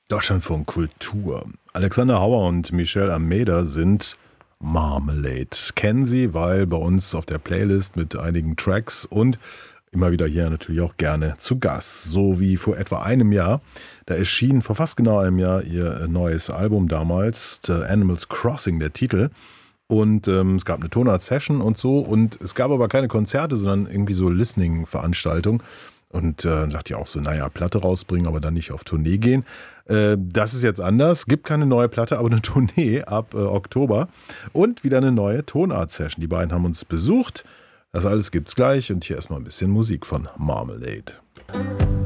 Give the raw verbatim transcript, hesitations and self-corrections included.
Deutschlandfunk Kultur. Alexander Hauer und Michelle Almeida sind Marmalade. Kennen Sie, weil bei uns auf der Playlist mit einigen Tracks und immer wieder hier natürlich auch gerne zu Gast. So wie vor etwa einem Jahr. Da erschien vor fast genau einem Jahr ihr neues Album damals, The Animals Crossing, der Titel. Und ähm, es gab eine Tonart-Session und so. Und es gab aber keine Konzerte, sondern irgendwie so Listening-Veranstaltungen. Und äh, dachte ich auch so, naja, Platte rausbringen, aber dann nicht auf Tournee gehen. Äh, das ist jetzt anders. Gibt keine neue Platte, aber eine Tournee ab äh, Oktober. Und wieder eine neue Tonart-Session. Die beiden haben uns besucht. Das alles gibt's gleich. Und hier erstmal ein bisschen Musik von Marmalade.